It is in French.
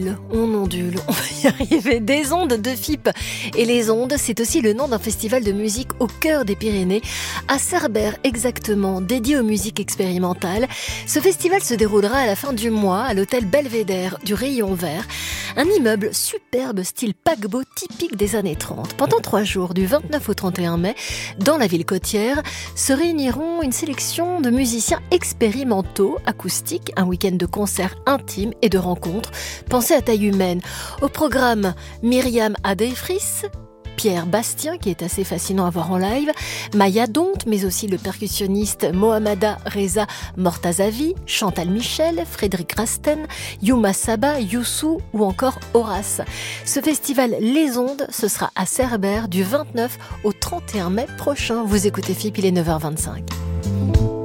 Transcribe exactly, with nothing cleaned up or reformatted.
On ondule, on va y arriver. Des ondes de F I P. Et les ondes, c'est aussi le nom d'un festival de musique au cœur des Pyrénées, à Cerbère exactement, dédié aux musiques expérimentales. Ce festival se déroulera à la fin du mois à l'hôtel Belvédère du Rayon Vert, un immeuble superbe style paquebot typique des années trente. Pendant trois jours, du vingt-neuf au trente et un mai, dans la ville côtière, se réuniront une sélection de musiciens expérimentaux, acoustiques, un week-end de concerts intimes et de rencontres. Pensez à taille humaine. Au programme, Myriam Adefris, Pierre Bastien, qui est assez fascinant à voir en live, Maya Donte, mais aussi le percussionniste Mohammada Reza Mortazavi, Chantal Michel, Frédéric Rasten, Yuma Saba, Youssou ou encore Horace. Ce festival Les Ondes, ce sera à Cerbère du vingt-neuf au trente et un mai prochain. Vous écoutez F I P, il est neuf heures vingt-cinq.